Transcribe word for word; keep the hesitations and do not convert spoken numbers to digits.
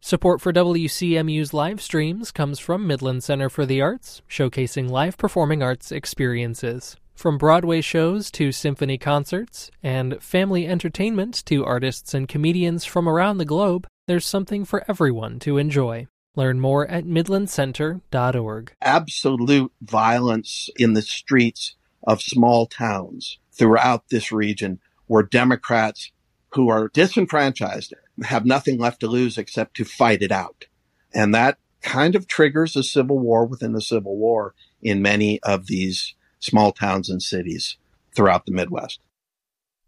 Support for W C M U's live streams comes from Midland Center for the Arts, showcasing live performing arts experiences. From Broadway shows to symphony concerts, and family entertainment to artists and comedians from around the globe, there's something for everyone to enjoy. Learn more at midland center dot org. Absolute violence in the streets of small towns throughout this region where Democrats who are disenfranchised have nothing left to lose except to fight it out. And that kind of triggers a civil war within a civil war in many of these small towns and cities throughout the Midwest.